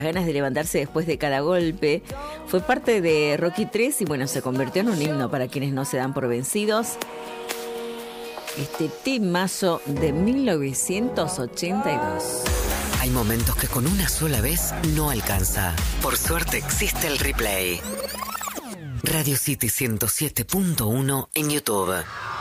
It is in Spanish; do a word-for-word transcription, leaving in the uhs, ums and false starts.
ganas de levantarse después de cada golpe. Fue parte de Rocky tres y bueno, se convirtió en un himno para quienes no se dan por vencidos. Este temazo de mil novecientos ochenta y dos. Hay momentos que con una sola vez no alcanza. Por suerte existe el replay. Radio City ciento siete punto uno en YouTube.